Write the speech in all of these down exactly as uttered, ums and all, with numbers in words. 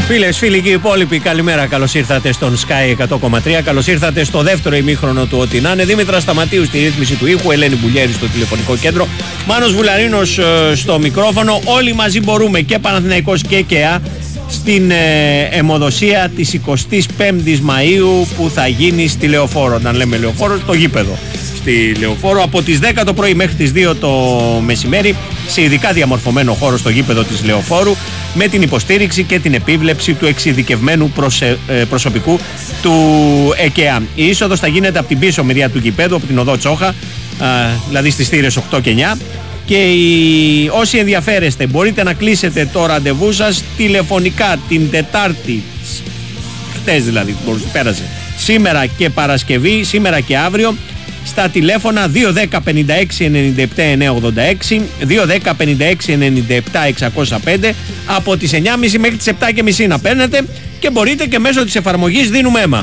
Φίλες, φίλοι και οι υπόλοιποι, καλημέρα. Καλώς ήρθατε στον Sky εκατό κόμμα τρία. Καλώς ήρθατε στο δεύτερο ημίχρονο του Ό,τι να είναι. Δήμητρα Σταματίου στη ρύθμιση του ήχου, Ελένη Μπουλιέρη στο τηλεφωνικό κέντρο, Μάνος Βουλαρίνος ε, στο μικρόφωνο. Όλοι μαζί μπορούμε, και Παναθηναϊκός και ΚΕΑ, στην ε, αιμοδοσία της εικοστής πέμπτης Μαΐου που θα γίνει στη Λεωφόρο. Όταν λέμε Λεωφόρο, το γήπεδο στη Λεωφόρο, από τις δέκα το πρωί μέχρι τις δύο το μεσημέρι, σε ειδικά διαμορφωμένο χώρο στο γήπεδο της Λεωφόρου, με την υποστήριξη και την επίβλεψη του εξειδικευμένου προσε, ε, προσωπικού του ΕΚΕΑ. Η είσοδος θα γίνεται από την πίσω μεριά του γηπέδου, από την οδό Τσόχα, ε, δηλαδή στις θύρες οκτώ και εννιά. Και οι, όσοι ενδιαφέρεστε, μπορείτε να κλείσετε το ραντεβού σας τηλεφωνικά την Τετάρτη, χτες δηλαδή, πέρασε, σήμερα και Παρασκευή, σήμερα και αύριο, στα τηλέφωνα δύο δέκα πενήντα έξι ενενήντα επτά εννιακόσια ογδόντα έξι, δύο δέκα πενήντα έξι ενενήντα επτά εξακόσια πέντε, από τις εννιά και μισή μέχρι τις επτά και μισή να παίρνετε, και μπορείτε και μέσω της εφαρμογής Δίνουμε Αίμα.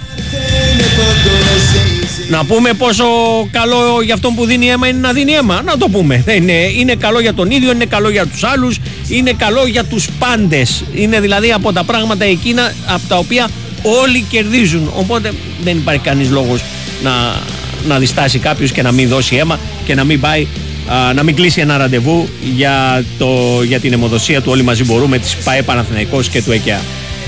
Να πούμε πόσο καλό για αυτόν που δίνει αίμα είναι να δίνει αίμα. Να το πούμε. Είναι, είναι καλό για τον ίδιο, είναι καλό για τους άλλους, είναι καλό για τους πάντες. Είναι δηλαδή από τα πράγματα εκείνα από τα οποία όλοι κερδίζουν. Οπότε δεν υπάρχει κανείς λόγος να, να διστάσει κάποιος και να μην δώσει αίμα και να μην πάει, α, να μην κλείσει ένα ραντεβού για, το, για την αιμοδοσία του Όλοι Μαζί Μπορούμε της ΠΑΕ Παναθηναϊκός και του ΕΚΕΑ.